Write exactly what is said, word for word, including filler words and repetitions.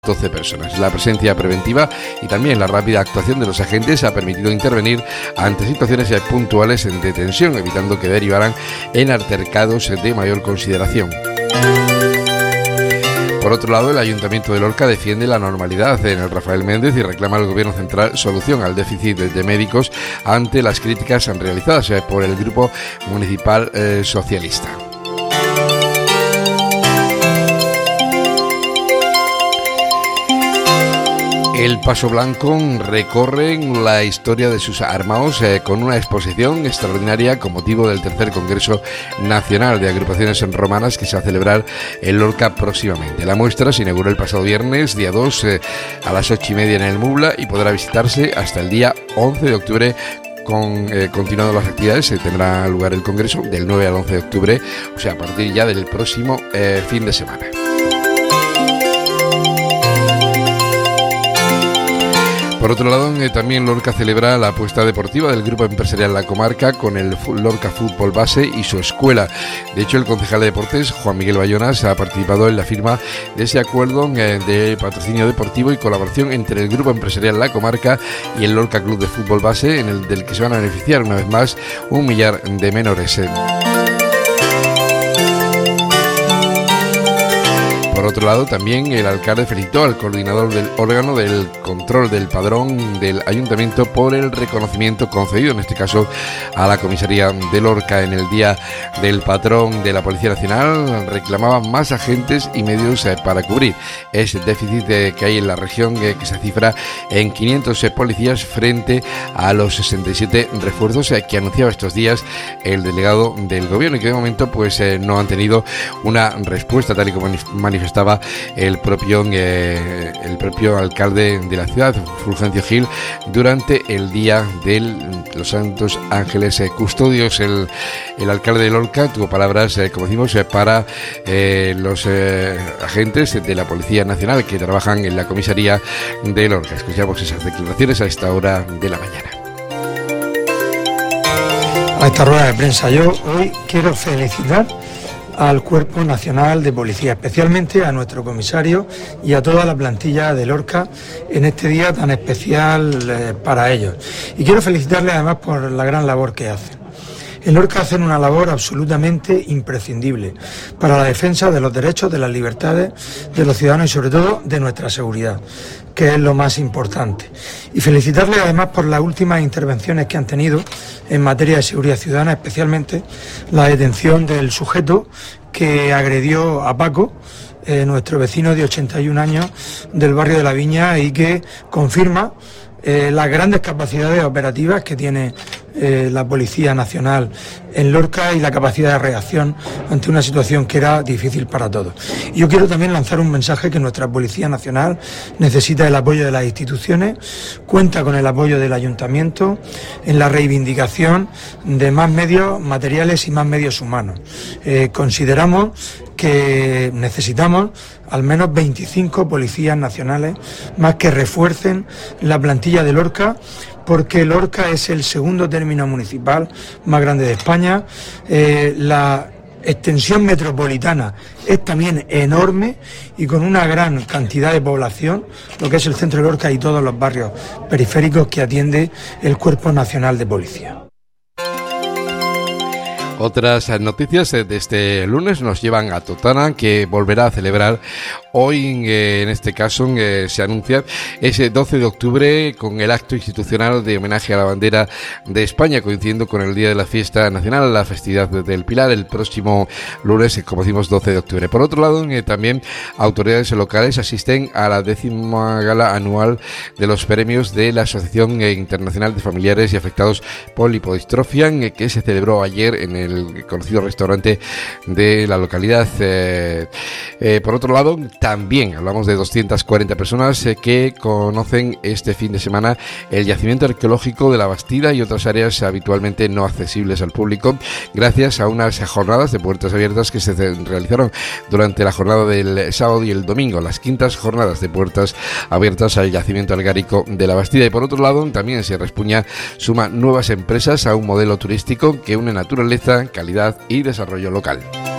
doce personas. La presencia preventiva y también la rápida actuación de los agentes ha permitido intervenir ante situaciones puntuales de tensión, evitando que derivaran en altercados de mayor consideración. Por otro lado, el Ayuntamiento de Lorca defiende la normalidad en el Rafael Méndez y reclama al Gobierno Central solución al déficit de médicos ante las críticas realizadas por el Grupo Municipal eh, Socialista. El Paso Blanco recorre la historia de sus armaos eh, con una exposición extraordinaria con motivo del tercer Congreso Nacional de Agrupaciones Romanas que se va a celebrar en Lorca próximamente. La muestra se inauguró el pasado viernes, día dos, eh, a las ocho y media en el Mubla y podrá visitarse hasta el día once de octubre. Con, eh, continuando las actividades, se eh, tendrá lugar el Congreso del nueve al once de octubre, o sea, a partir ya del próximo eh, fin de semana. Por otro lado, eh, también Lorca celebra la apuesta deportiva del Grupo Empresarial La Comarca con el Lorca Fútbol Base y su escuela. De hecho, el concejal de Deportes, Juan Miguel Bayonas, ha participado en la firma de ese acuerdo eh, de patrocinio deportivo y colaboración entre el Grupo Empresarial La Comarca y el Lorca Club de Fútbol Base, en el del que se van a beneficiar una vez más un millar de menores. Eh. Por otro lado, también el alcalde felicitó al coordinador del órgano del control del padrón del ayuntamiento por el reconocimiento concedido, en este caso a la comisaría de Lorca en el Día del Patrón de la Policía Nacional. Reclamaba más agentes y medios para cubrir ese déficit que hay en la región, que se cifra en quinientos policías frente a los sesenta y siete refuerzos que anunciaba estos días el delegado del gobierno y que de momento pues no han tenido una respuesta, tal y como manifestó estaba el propio eh, el propio alcalde de la ciudad, Fulgencio Gil, durante el día de los Santos Ángeles eh, Custodios. El, el alcalde de Lorca tuvo palabras, eh, como decimos, eh, para eh, los eh, agentes de la Policía Nacional que trabajan en la comisaría de Lorca. Escuchamos esas declaraciones a esta hora de la mañana. A esta rueda de prensa yo hoy quiero felicitar al Cuerpo Nacional de Policía, especialmente a nuestro comisario y a toda la plantilla de Lorca en este día tan especial eh, para ellos. Y quiero felicitarles además por la gran labor que hacen. En Lorca hacen una labor absolutamente imprescindible para la defensa de los derechos, de las libertades de los ciudadanos y sobre todo de nuestra seguridad, que es lo más importante. Y felicitarles además por las últimas intervenciones que han tenido en materia de seguridad ciudadana, especialmente la detención del sujeto que agredió a Paco, eh, nuestro vecino de ochenta y un años del barrio de La Viña, y que confirma Eh, las grandes capacidades operativas que tiene eh, la Policía Nacional en Lorca y la capacidad de reacción ante una situación que era difícil para todos. Y yo quiero también lanzar un mensaje que nuestra Policía Nacional necesita el apoyo de las instituciones, cuenta con el apoyo del Ayuntamiento en la reivindicación de más medios materiales y más medios humanos. Eh, consideramos que necesitamos al menos veinticinco policías nacionales más que refuercen la plantilla de Lorca, porque Lorca es el segundo término municipal más grande de España. Eh, la extensión metropolitana es también enorme y con una gran cantidad de población, lo que es el centro de Lorca y todos los barrios periféricos que atiende el Cuerpo Nacional de Policía. Otras noticias de este lunes nos llevan a Totana, que volverá a celebrar hoy, en este caso se anuncia ese doce de octubre con el acto institucional de homenaje a la bandera de España, coincidiendo con el día de la fiesta nacional, la festividad del Pilar, el próximo lunes, como decimos, doce de octubre. Por otro lado, también autoridades locales asisten a la décima gala anual de los premios de la Asociación Internacional de Familiares y Afectados por Lipodistrofia, que se celebró ayer en el el conocido restaurante de la localidad. Eh, eh, por otro lado, también hablamos de doscientas cuarenta personas eh, que conocen este fin de semana el yacimiento arqueológico de la Bastida y otras áreas habitualmente no accesibles al público, gracias a unas jornadas de puertas abiertas que se realizaron durante la jornada del sábado y el domingo, las quintas jornadas de puertas abiertas al yacimiento algárico de la Bastida. Y por otro lado, también se Respuña suma nuevas empresas a un modelo turístico que une naturaleza, calidad y desarrollo local.